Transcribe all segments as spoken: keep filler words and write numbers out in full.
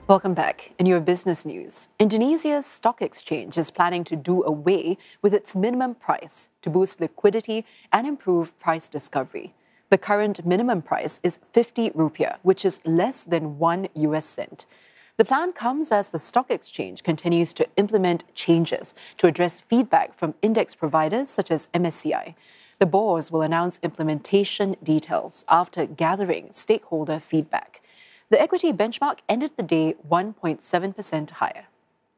Welcome back. In your business news, Indonesia's stock exchange is planning to do away with its minimum price to boost liquidity and improve price discovery. The current minimum price is fifty rupiah, which is less than one U S cent. The plan comes as the stock exchange continues to implement changes to address feedback from index providers such as M S C I. The boards will announce implementation details after gathering stakeholder feedback. The equity benchmark ended the day one point seven percent higher.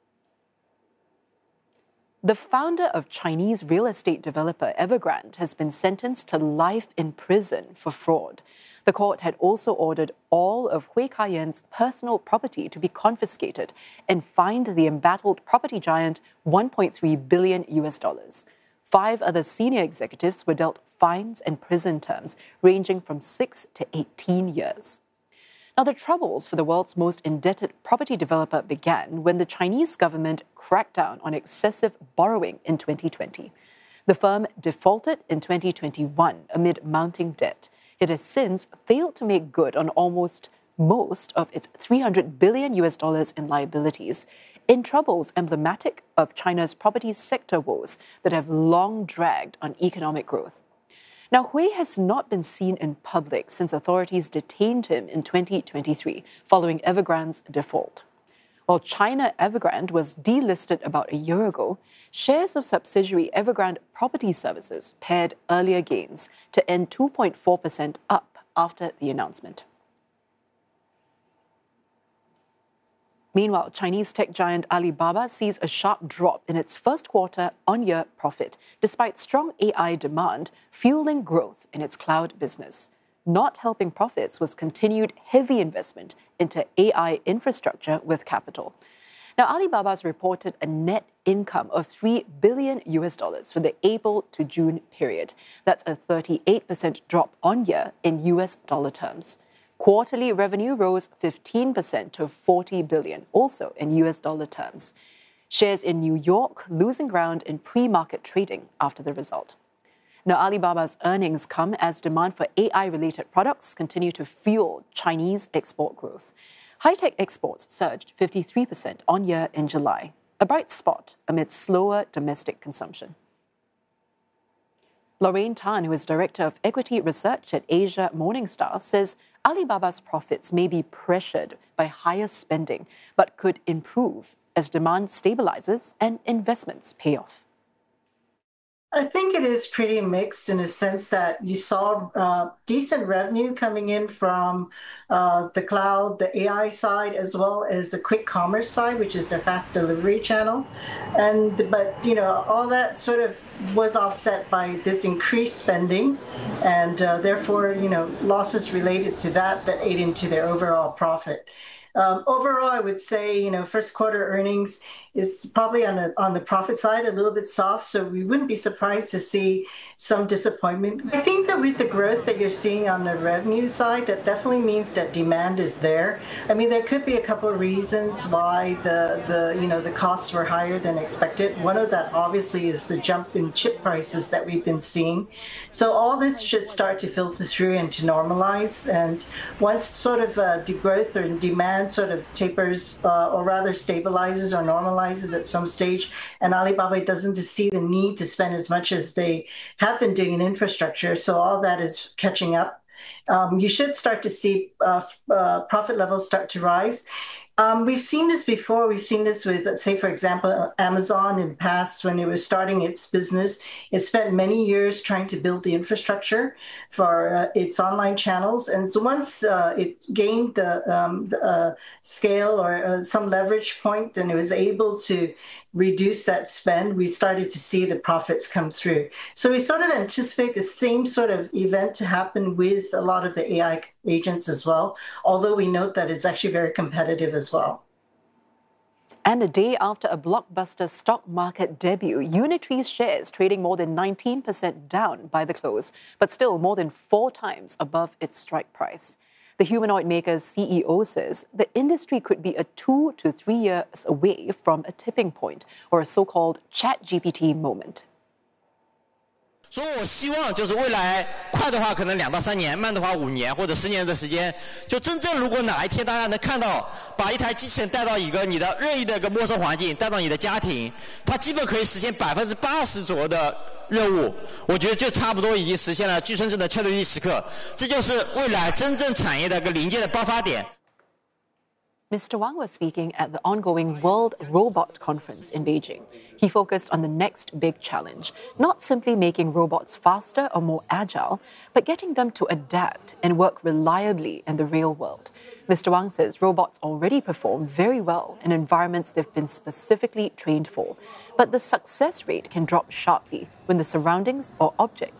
The founder of Chinese real estate developer Evergrande has been sentenced to life in prison for fraud. The court had also ordered all of Hui Ka-Yan's personal property to be confiscated and fined the embattled property giant one point three billion U S dollars. Five other senior executives were dealt fines and prison terms ranging from six to eighteen years. Now, the troubles for the world's most indebted property developer began when the Chinese government cracked down on excessive borrowing in twenty twenty. The firm defaulted in twenty twenty-one amid mounting debt. It has since failed to make good on almost most of its three hundred billion U S dollars in liabilities, in troubles emblematic of China's property sector woes that have long dragged on economic growth. Now, Hui has not been seen in public since authorities detained him in twenty twenty-three following Evergrande's default. While China Evergrande was delisted about a year ago, shares of subsidiary Evergrande Property Services paired earlier gains to end two point four percent up after the announcement. Meanwhile, Chinese tech giant Alibaba sees a sharp drop in its first quarter on-year profit, despite strong A I demand fueling growth in its cloud business. Not helping profits was continued heavy investment into A I infrastructure with capital. Now, Alibaba's reported a net income of three billion U S dollars for the April to June period. That's a thirty-eight percent drop on year in U S dollar terms. Quarterly revenue rose fifteen percent to forty billion dollars, also in U S dollar terms. Shares in New York losing ground in pre-market trading after the result. Now, Alibaba's earnings come as demand for A I-related products continue to fuel Chinese export growth. High-tech exports surged fifty-three percent on year in July, a bright spot amid slower domestic consumption. Lorraine Tan, who is Director of Equity Research at Asia Morningstar, says Alibaba's profits may be pressured by higher spending, but could improve as demand stabilizes and investments pay off. I think it is pretty mixed in a sense that you saw uh, decent revenue coming in from uh, the cloud, the A I side, as well as the quick commerce side, which is their fast delivery channel. And but you know all that sort of was offset by this increased spending, and uh, therefore you know losses related to that that ate into their overall profit. Um, overall, I would say, you know, first quarter earnings is probably on the on the profit side a little bit soft, so we wouldn't be surprised to see some disappointment. I think that with the growth that you're seeing on the revenue side, that definitely means that demand is there. I mean, there could be a couple of reasons why the the you know the costs were higher than expected. One of that obviously is the jump in chip prices that we've been seeing. So all this should start to filter through and to normalize. And once sort of uh, degrowth or demand sort of tapers uh, or rather stabilizes or normalizes at some stage, and Alibaba doesn't see the need to spend as much as they have been doing in infrastructure, so all that is catching up. Um, you should start to see uh, uh, profit levels start to rise. Um, we've seen this before. We've seen this with, let's say, for example, Amazon in the past when it was starting its business. It spent many years trying to build the infrastructure for uh, its online channels. And so once uh, it gained the, um, the uh, scale or uh, some leverage point and it was able to reduce that spend, we started to see the profits come through. So we sort of anticipate the same sort of event to happen with a lot of the A I agents as well, although we note that it's actually very competitive as well. And a day after a blockbuster stock market debut, Unitree's shares trading more than nineteen percent down by the close, but still more than four times above its strike price. The humanoid maker's C E O says the industry could be a two to three years away from a tipping point or a so-called ChatGPT moment. 所以我希望就是未来快的话可能两到三年，慢的话五年或者十年的时间，就真正如果哪一天大家能看到，把一台机器人带到一个你的任意的一个陌生环境，带到你的家庭，它基本可以实现百分之八十左右的任务，我觉得就差不多已经实现了具身智能确定性时刻，这就是未来真正产业的一个临界的爆发点。 Mister Wang was speaking at the ongoing World Robot Conference in Beijing. He focused on the next big challenge, not simply making robots faster or more agile, but getting them to adapt and work reliably in the real world. Mister Wang says robots already perform very well in environments they've been specifically trained for, but the success rate can drop sharply when the surroundings or objects